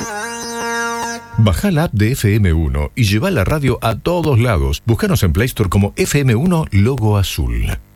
Bajá la app de FM1 y lleva la radio a todos lados. Búscanos en Play Store como FM1 Logo Azul.